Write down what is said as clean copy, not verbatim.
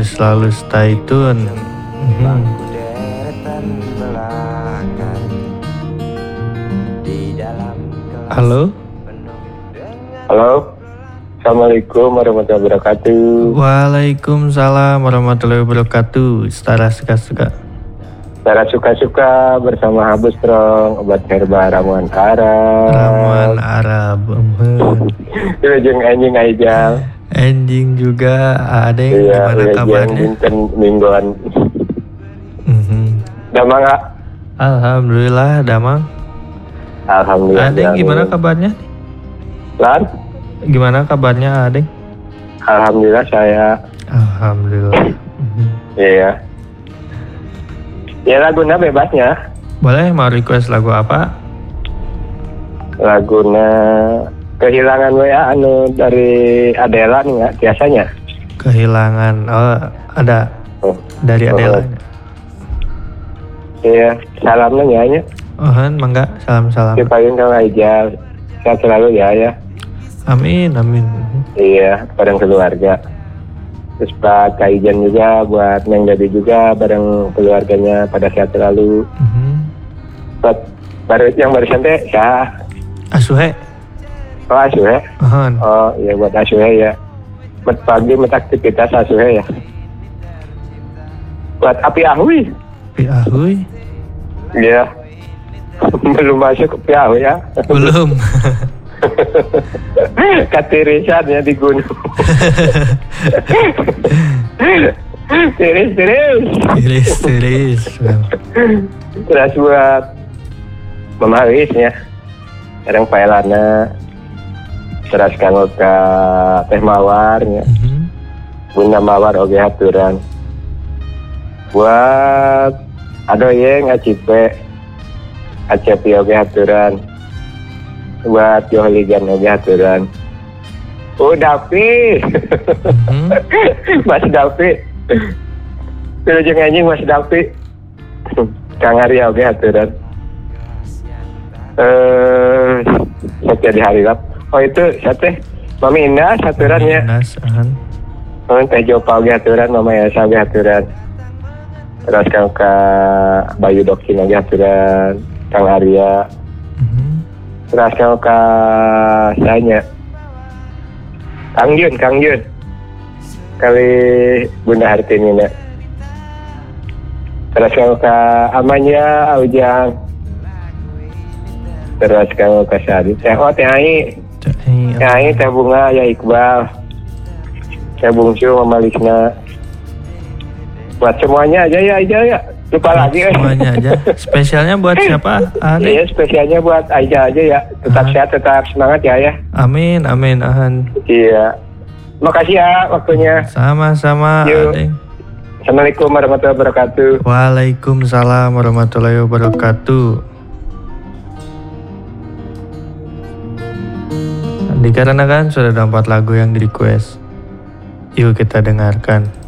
Selalu stay tune. Halo. Halo. Assalamualaikum warahmatullahi wabarakatuh. Waalaikumsalam warahmatullahi wabarakatuh. Setara suka-suka. Secara suka-suka bersama Habus Strong, obat herbal ramuan Arab. Ramuan Arab. Jeung anjing aijal. Anjing juga ada yang Iya, gimana kabarnya? Kan mingguan. Damang nggak? Alhamdulillah damang. Alhamdulillah. Adeng gimana kabarnya? Lan? Gimana kabarnya Adeng? Alhamdulillah saya. Alhamdulillah. Iya. Ya laguna bebasnya. Boleh mau request lagu apa? Laguna kehilangan WA anu dari Adela nih nggak biasanya? Kehilangan. Oh ada dari Adela. Iya, salamnya nyanyi. Mangga salam-salam. Dipaling kang Aijal. Sehat selalu ya. Amin. Iya, bareng keluarga. Terus Pak Kaijan juga buat Neng Dedi juga bareng keluarganya pada sehat selalu. Buat yang barusan teh ya. Asuhe. Oh Asuhe. Oh iya buat Asuhe ya. Buat pagi aktivitas Asuhe ya. Buat Api Ahui. Api Ahui. Iya. Belum masuk Api Ahui ya. Belum. Katirisan ya di gunung. Tiris. Terus buat Mama Haris ya. Kadang Paelana. Terus kanggo ka Teh Mawar ya. Bunda Mawar oge haturan. Buat Adoyeng Acipe. Acepi oge haturan. Buat Johligan oge haturan. Dapi. Mas Dapi. Pilih anjing Mas Dapi. Kang Arya oge haturan. Satya di hari lap. Oh itu sate. Mami Indah haturan ya. Teh Jopa oge haturan, Mama Yasa oge haturan. Terus Kang Bayu Dokin oge haturan. Kang Arya. Terus kau saya Kang Yun kali Bunda Hartini nak. Terus kau Amanya Aujang. Terus kau Sari Teh Teh Bunga ya Iqbal. Teh Bungsu Mama Lisna. Buat semuanya aja ya. Lupa lagi semuanya aja. Spesialnya buat siapa? Iya, spesialnya buat Aija aja ya. Tetap sehat, tetap semangat ya. Amin. Iya. Makasih ya waktunya. Sama-sama. Assalamualaikum warahmatullahi wabarakatuh. Waalaikumsalam warahmatullahi wabarakatuh. Dikarenakan sudah ada 4 lagu yang di request. Yuk kita dengarkan.